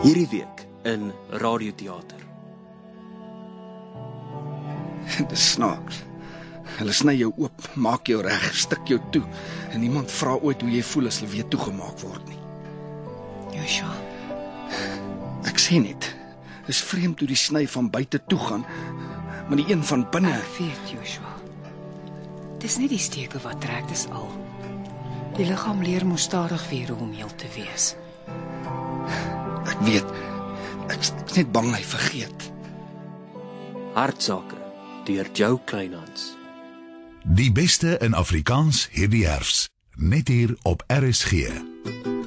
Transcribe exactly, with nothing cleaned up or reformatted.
Hierdie week in Radioteater. Dis snaaks. Hulle sny jou oop, maak jou reg, stik jou toe en niemand vra ooit hoe jy voel as hulle weer toegemaak word nie. Joshua, Ek sê net, is vreemd hoe die sny van buite toe gaan, maar die een van binne. ek weet, Joshua. Dis nie die steke wat trek, dis al. Die liggaam leer mos stadig weer hoe om heel te wees. Ek weet, ek is net bang hy vergeet. Hartsake deur Joe Kleinhans. Die beste in Afrikaans hierdie herfs, net hier op R S G.